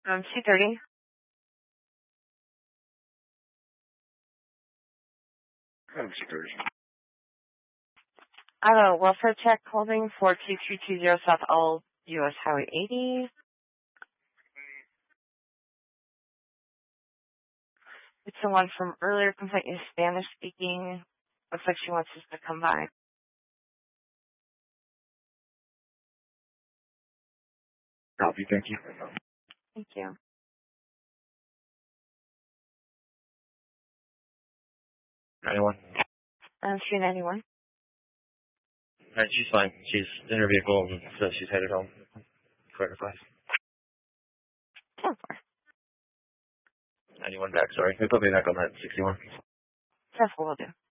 2:30. I'm 2:30. I have a welfare check holding for 2320 South All U.S. Highway 80. It's the one from earlier complaint is Spanish speaking. Looks like she wants us to come by. Copy, thank you. Thank you. Anyone? 391. She's fine. She's in her vehicle, so she's headed home. Quarter to 5. 10-4. 91 back, sorry. They put me back on that 61. 10-4 will do.